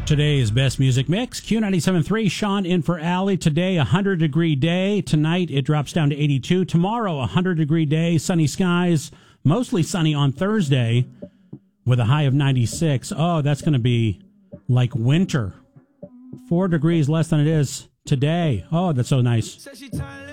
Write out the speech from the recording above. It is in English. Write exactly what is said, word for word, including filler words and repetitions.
Today's best music mix, Q ninety-seven point three, Sean in for Allie. Today, a one hundred degree day. Tonight, it drops down to eighty-two. Tomorrow, a one hundred degree day, sunny skies, mostly sunny on Thursday with a high of ninety-six. Oh, that's going to be like winter. Four degrees less than it is today. Oh, that's so nice.